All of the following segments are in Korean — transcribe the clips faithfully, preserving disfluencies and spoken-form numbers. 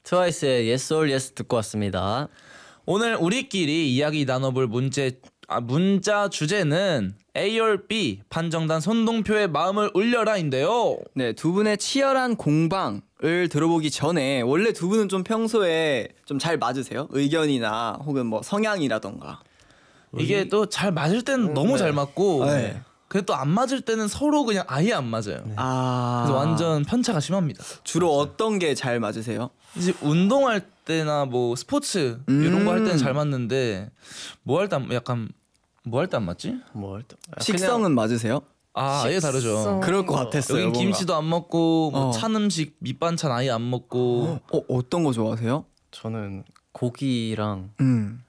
트와이스의 Yes or Yes 듣고 왔습니다. 오늘 우리끼리 이야기 나눠볼 문제 아, 문자 주제는 A or B 판정단 손동표의 마음을 울려라인데요. 네, 두 분의 치열한 공방을 들어보기 전에 원래 두 분은 좀 평소에 좀 잘 맞으세요? 의견이나 혹은 뭐 성향이라던가. 이게 또 잘 맞을 때는 너무 네. 잘 맞고 네. 근데 또 안 맞을 때는 서로 그냥 아예 안 맞아요. 아, 그래서 완전 편차가 심합니다. 주로 어떤 게 잘 맞으세요? 이제 운동할 때나 뭐 스포츠 음. 이런 거 할 때는 잘 맞는데 뭐 할 때 약간 뭐 할 때 안 맞지? 뭐 할 때? 아, 식성은 맞으세요? 아 아예 다르죠. 식성. 그럴 것 같았어요. 여긴 뭔가. 김치도 안 먹고 뭐 어. 찬 음식 밑반찬 아예 안 먹고 어, 어떤 거 좋아하세요? 저는 고기랑 음.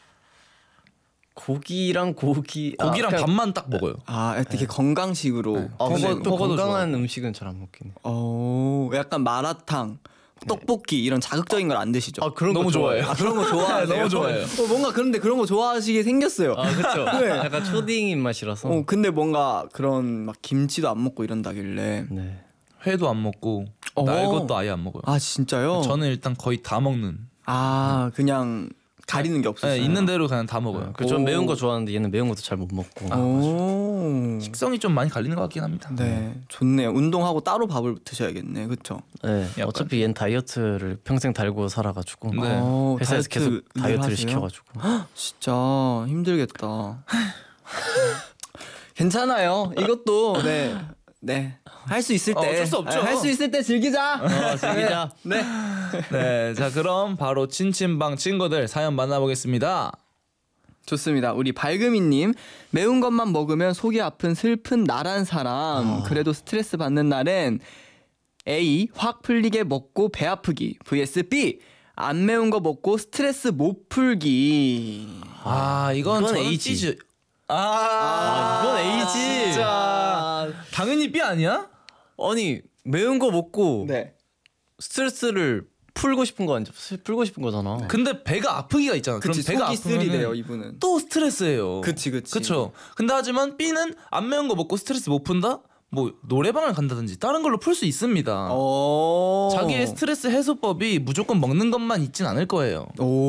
고기랑 고기 고기랑 아, 그냥- 밥만 딱 먹어요. 아, 되게 건강식으로. 네. 아, 근데 허거- 또 허거도 건강한 음식은 잘 안 먹긴 해. 어, 약간 마라탕, 떡볶이 이런 자극적인 걸 안 드시죠? 아 그런 너무 거 좋아해요. 아, 그런 거 좋아하세요? 너무 좋아해요. 어, 뭔가 그런데 그런 거 좋아하시게 생겼어요. 아 그렇죠. 네. 약간 초딩 입맛이라서. 어, 근데 뭔가 그런 막 김치도 안 먹고 이런다길래. 네. 회도 안 먹고 어. 날 것도 아예 안 먹어요. 아, 진짜요? 저는 일단 거의 다 먹는. 아, 그냥 가리는 게 없었어요. 네, 있는 대로 그냥 다 먹어요. 그전 오. 매운 거 좋아하는데 얘는 매운 것도 잘 못 먹고. 오. 식성이 좀 많이 갈리는 것 같긴 합니다. 네, 좋네요. 운동하고 따로 밥을 드셔야겠네, 그렇죠? 네. 약간. 어차피 얘는 다이어트를 평생 달고 살아가지고 네. 어, 회사에서 다이어트 계속 다이어트를 하세요? 시켜가지고. 진짜 힘들겠다. 괜찮아요. 이것도 네, 네. 할 수 있을 어, 때, 어쩔 수 없죠. 할 수 있을 때 즐기자. 어, 즐기자. 네. 네, 자 그럼 바로 친친방 친구들 사연 만나보겠습니다. 좋습니다. 우리 발금이님, 매운 것만 먹으면 속이 아픈 슬픈 나란 사람. 그래도 스트레스 받는 날엔 A 확 풀리게 먹고 배 아프기 vs B 안 매운 거 먹고 스트레스 못 풀기. 아 이건 이건 저는 A지. B지. 아, 아, 이건 A지. 진짜 당연히 B 아니야? 아니 매운 거 먹고 네. 스트레스를 풀고 싶은 거 아니죠? 풀고 싶은 거잖아. 근데 배가 아프기가 있잖아. 그치, 그럼 배가 속이 쓰리대요 아프면 이분은. 또 스트레스예요. 그치, 그치. 그쵸. 근데 하지만 B는 안 매운 거 먹고 스트레스 못 푼다? 뭐 노래방을 간다든지 다른 걸로 풀 수 있습니다. 오. 자기의 스트레스 해소법이 무조건 먹는 것만 있진 않을 거예요.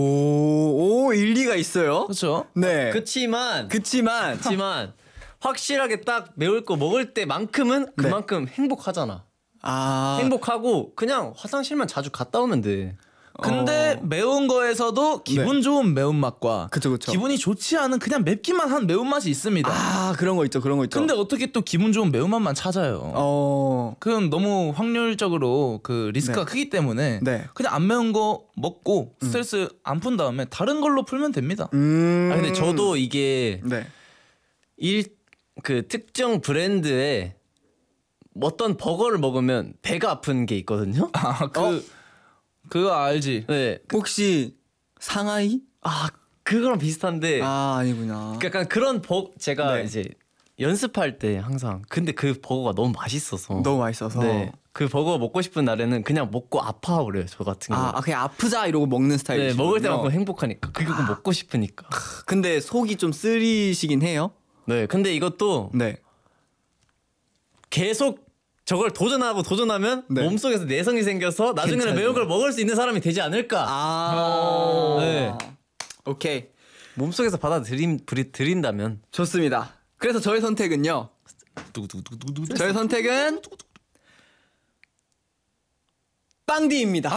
오, 오 일리가 있어요. 그렇죠? 네. 그치만 그치만 그치만 확실하게 딱 매울 거 먹을 때만큼은 그만큼 행복하잖아. 아 행복하고 그냥 화장실만 자주 갔다 오면 돼. 근데 매운 거에서도 기분 좋은 매운맛과 그쵸, 그쵸. 기분이 좋지 않은 그냥 맵기만 한 매운맛이 있습니다. 아 그런 거 있죠, 그런 거 있죠. 근데 어떻게 또 기분 좋은 매운맛만 찾아요? 어 그건 너무 확률적으로 그 리스크가 네. 크기 때문에 네. 그냥 안 매운 거 먹고 스트레스 안 푼 다음에 다른 걸로 풀면 됩니다. 음. 아 근데 저도 이게 네. 일 그 특정 브랜드의 어떤 버거를 먹으면 배가 아픈 게 있거든요. 아, 그 그거 알지? 네. 혹시 상하이? 아 그거랑 비슷한데 아 아니구나. 약간 그런 버 제가 네. 이제 연습할 때 항상 근데 그 버거가 너무 맛있어서 너무 맛있어서. 네. 그 버거 먹고 싶은 날에는 그냥 먹고 아파버려요. 저 같은 경우. 아, 아 그냥 아프자 이러고 먹는 네, 스타일이시군요. 먹을 때만큼 행복하니까. 그거 먹고 싶으니까. 근데 속이 좀 쓰리시긴 해요. 네. 근데 이것도 네. 계속 저걸 도전하고 도전하면 네. 몸속에서 내성이 생겨서 나중에는 괜찮아요. 매운 걸 먹을 수 있는 사람이 되지 않을까. 아. 네. 오케이. 몸속에서 받아들인 들이- 들인다면 좋습니다. 그래서 저의 선택은요. 두구두구두구두구. 저의 선택은 빵디입니다.